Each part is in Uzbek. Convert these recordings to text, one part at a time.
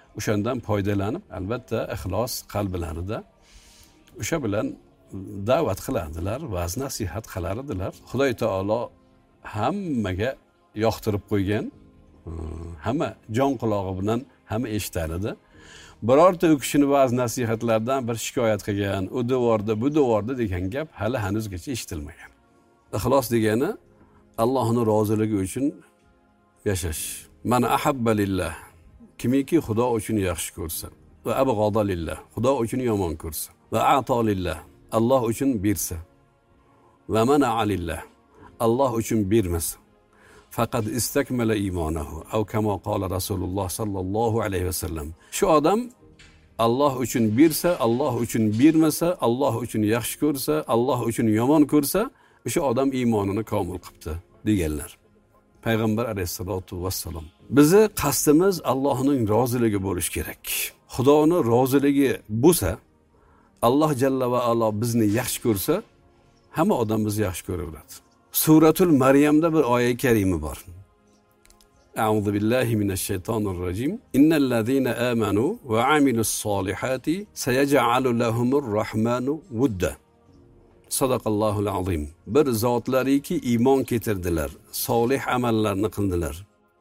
o'shandan foydalanib, albatta ixlos qalblarida o'sha bilan da'vat qiladilar, va'z nasihat qilar edilar. Xudoy taolo hammaga yoqtirib qo'ygan, hamma jon qulog'i bilan hamma eshitar edi. Birorta u kishini va'z nasihatlardan bir shikoyat qilgan, u devorda, bu devorda degan gap hali hanuzgacha eshitilmagan. Ixlos degani Allohning roziligi uchun yashash. Man ahabba lillah, kimiki Xudo uchun yaxshi ko'rsa, va abg'ada lillah, Xudo uchun yomon ko'rsa, va a'to lillah, Alloh uchun bersa, va mana'a lillah, Alloh uchun bermasa, faqat istakmala iymonahu, aw kama qala Rasululloh sallallohu alayhi vasallam. Shu odam Alloh uchun bersa, Alloh uchun bermasa, Alloh uchun yaxshi ko'rsa, Alloh uchun yomon ko'rsa, o'sha odam iymonini komil qilibdi deganlar. Payg'ambar alayhisolatu vassalom. Bizi qasdimiz Allohning roziligi bo'lish kerak. Xudoning roziligi bo'lsa, Alloh jalla va alo bizni yaxshi ko'rsa, hamma odam bizni yaxshi ko'raveradi. Suratul Maryamda bir oyat karima bor. A'udhu billahi minash shaytonir rojim. Innal ladzina amanu va amilus solihati sayaj'alu lahumur rahmanu wudda. Sadaqallohul azim. Bir zotlariki iymon keltirdilar, solih amallarni qildilar.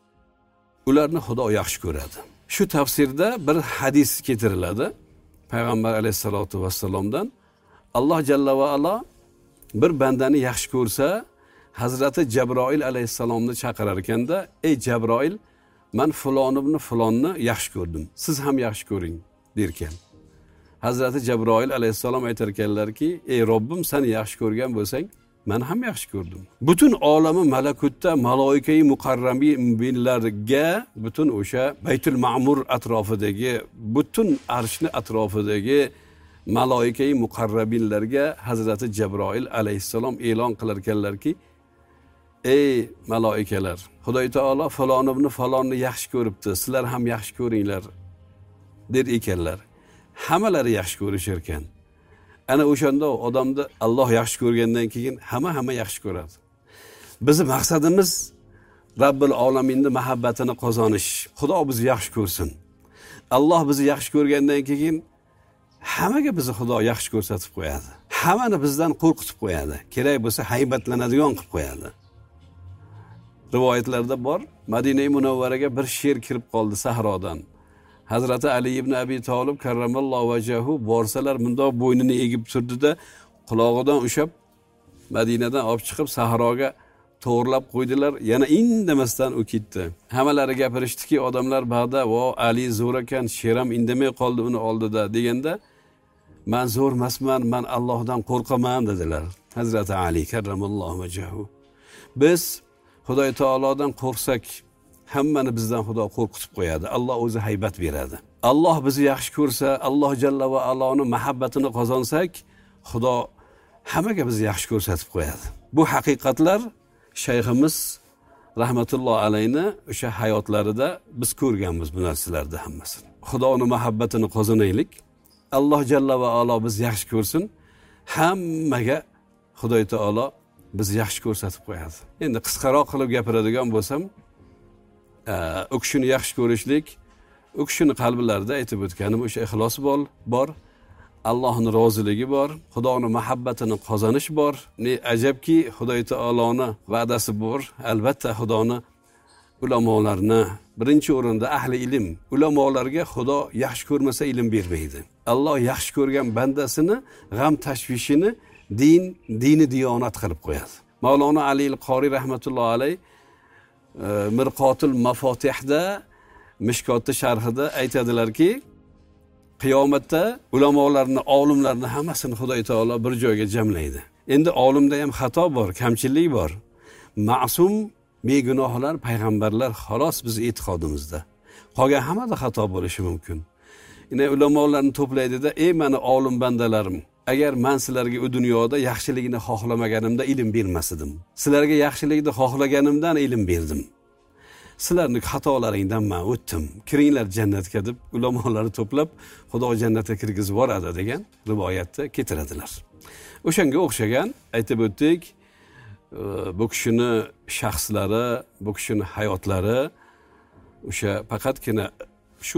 Ularni Xudo yaxshi ko'radi. Shu tafsirda bir hadis keltiriladi. Payg'ambar alayhisolatu vassalomdan Alloh jalla va alo bir bandani yaxshi ko'rsa, Hazrati Jabroil alayhissalomni chaqirar ekanda, "Ey Jabroil, men falon ibn falonni yaxshi ko'rdim. Siz ham yaxshi ko'ring" derkan. Hazrati Jabroil alayhissalom aytar ekanlarki, "Ey Robbim, sen yaxshi ko'rgan bo'lsang, men ham yaxshi ko'rdim." Butun olami malakutda maloikai muqarrabinlarga, butun o'sha Baytul Ma'mur atrofidagi, butun arshni atrofidagi maloikai muqarrabinlarga Hazrati Jabroil alayhissalom e'lon qilar ekanlarki, "Ey maloikalar, Xudoy taolo falon ibn falonni yaxshi ko'ribdi, sizlar ham yaxshi ko'ringlar" der ekanlar. Hammalari yaxshi ko'rishar ekan. Ana o'shanda odamni Alloh yaxshi ko'rgandan keyin hamma yaxshi ko'radi. Bizning maqsadimiz Robbil olaminning muhabbatini qozonish. Xudo bizni yaxshi ko'rsin. Alloh bizni yaxshi ko'rgandan keyin hammaga bizni Xudo yaxshi ko'rsatib qo'yadi. Hammani bizdan qo'rqitib qo'yadi. Kerak bo'lsa haybatlanadigan qilib qo'yadi. Rivoyatlarda bor, Madina-i Munavvaraga bir sher kirib qoldi sahrodan. Hazrati Ali ibn Abi Talib karramallohu vajhahu borsalar mundoq bo'ynini egib turdi-da, qulog'idan ushab Madinadan olib chiqib sahroga to'g'rilab qo'ydilar. Yana indamasdan u ketdi. Hammalari gapirishdiki, odamlar ba'da "Vo, Ali zo'r ekan, sheram indamay qoldi uni oldida" deganda, "Men zo'r emasman, men Allohdan qo'rqaman" dedilar. Hazrati Ali karramallohu vajhahu. Biz Xudoy taolodan qo'rqsak, hammani bizdan Xudo qo'rqitib qo'yadi. Alloh o'zi haybat beradi. Alloh bizni yaxshi ko'rsa, Alloh jalla va aloning muhabbatini qozonsak, Xudo hammaga bizni yaxshi ko'rsatib qo'yadi. Bu haqiqatlar shayximiz rahmatulloh alayni o'sha hayotlarida biz ko'rganmiz bu narsalarni hammasini. Xudoning muhabbatini qozonaylik. Alloh jalla va alo bizni yaxshi ko'rsin. Hammaga Xudoy taolo bizni yaxshi ko'rsatib qo'yadi. Endi qisqaroq qilib gapiradigan bo'lsam, u kishini yaxshi ko'rishlik, u kishini qalblarida aytib o'tganim o'sha ixlos bor, Allohning roziligi bor, Xudoning muhabbatini qozonish bor. Ne ajabki, Xudoy taoloning va'dasi bor. Albatta Xudoni ulamolarni birinchi o'rinda ahli ilm, ulamolarga Xudo yaxshi ko'rmasa ilm bermaydi. Alloh yaxshi ko'rgan bandasini g'am tashvishini dini diyonat qilib qo'yadi. Mavlono Ali al-Qori rahmatullohi alayh Mirqotul Mafatihda, Mishkotda sharhida aytadilarki, qiyomatda ulamolarni, olimlarni hammasini Xudoy taolo bir joyga jamlaydi. Endi olimda ham xato bor, kamchilik bor. Ma'sum, begunohlar, payg'ambarlar xolos biz e'tiqodimizda. Qolgan hammada xato bo'lishi mumkin. Yine ulamolarni to'playdi-da, "Ey meni olim bandalarim, agar men sizlarga u dunyoda yaxshilikni xohlamaganimda ilm bermasdim. Sizlarga yaxshilikni xohlaganimdan ilm berdim. Sizlarning xatolaringdan men o'tdim. Kiringlar jannatga" deb ulamolarni to'plab Xudo jannatga kirgizib boradi degan rivoyatda keltiradilar. O'shanga o'xshagan aytib o'tdik, bu kishini shaxslari, bu kishini hayotlari o'sha faqatgina